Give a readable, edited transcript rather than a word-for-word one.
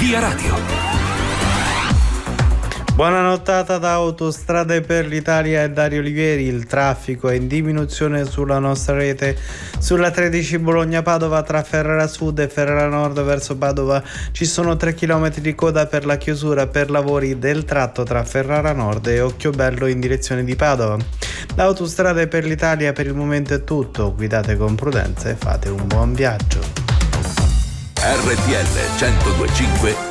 Via Radio. Buona nottata da Autostrade per l'Italia e Dario Olivieri. Il traffico è in diminuzione sulla nostra rete. Sulla 13 Bologna-Padova tra Ferrara Sud e Ferrara Nord verso Padova ci sono 3 km di coda per la chiusura per lavori del tratto tra Ferrara Nord e Occhiobello in direzione di Padova. Da Autostrade per l'Italia per il momento è tutto. Guidate con prudenza e fate un buon viaggio. RTL 102.5